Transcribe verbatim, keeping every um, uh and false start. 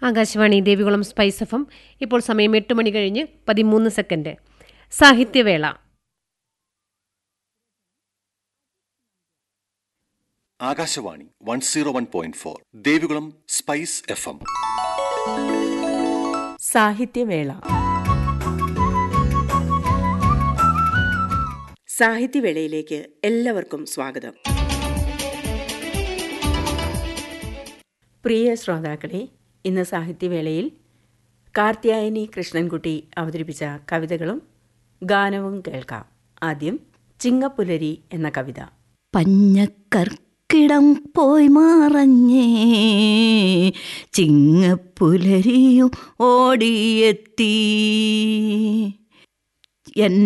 Akashvani Devikulam spice F M. ഇപ്പോൾ സമയം എട്ട് മണി കഴിഞ്ഞ് പതിമൂന്ന് second. സാഹിത്യവേള. Akashvani one zero one point four Devikulam spice F M. സാഹിത്യവേള. സാഹിത്യവേളയിലേക്ക് എല്ലാവർക്കും സ്വാഗതം. പ്രിയ ശ്രോതാക്കളെ, ഇന്ന് സാഹിത്യവേളയിൽ കാർത്യായനി കൃഷ്ണൻകുട്ടി അവതരിപ്പിച്ച കവിതകളും ഗാനവും കേൾക്കാം. ആദ്യം ചിങ്ങപ്പുലരി എന്ന കവിത. പഞ്ഞക്കർക്കിടം പോയി മറഞ്ഞേ ചിങ്ങപ്പുലരിയും ഓടിയെത്തി.